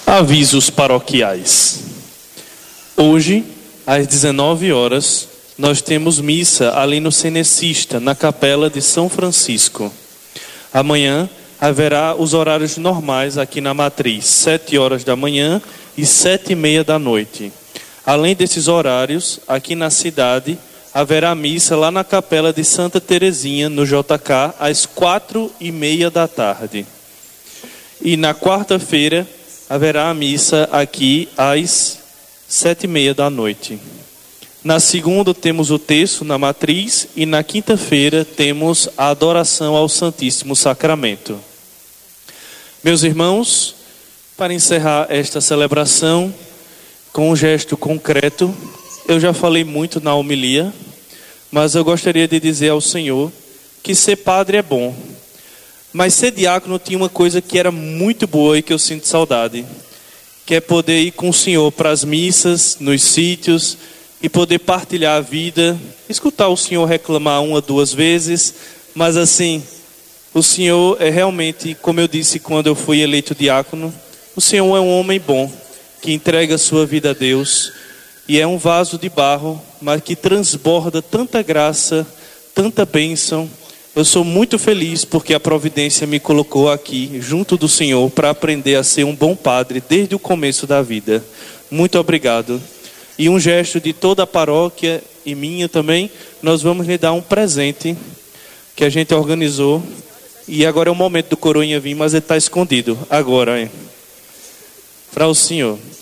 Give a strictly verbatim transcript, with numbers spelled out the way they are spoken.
Avisos paroquiais. Hoje, às dezenove horas, nós temos missa ali no Cenecista, na Capela de São Francisco. Amanhã haverá os horários normais aqui na Matriz, sete horas da manhã e sete e meia da noite. Além desses horários, aqui na cidade, haverá missa lá na Capela de Santa Terezinha, no J K, às quatro e meia da tarde. E na quarta-feira, haverá a missa aqui às sete e meia da noite. Na segunda temos o terço na Matriz e na quinta-feira temos a adoração ao Santíssimo Sacramento. Meus irmãos, para encerrar esta celebração com um gesto concreto, eu já falei muito na homilia, mas eu gostaria de dizer ao Senhor que ser padre é bom. Mas ser diácono tinha uma coisa que era muito boa e que eu sinto saudade, que é poder ir com o Senhor para as missas, nos sítios, e poder partilhar a vida, escutar o Senhor reclamar uma, duas vezes, mas assim, o Senhor é realmente, como eu disse quando eu fui eleito diácono, o Senhor é um homem bom, que entrega a sua vida a Deus, e é um vaso de barro, mas que transborda tanta graça, tanta bênção. Eu sou muito feliz porque a providência me colocou aqui, junto do Senhor, para aprender a ser um bom padre desde o começo da vida. Muito obrigado. E um gesto de toda a paróquia e minha também, nós vamos lhe dar um presente que a gente organizou. E agora é o momento do coroinha vir, mas ele está escondido. Agora, hein? Para o Senhor.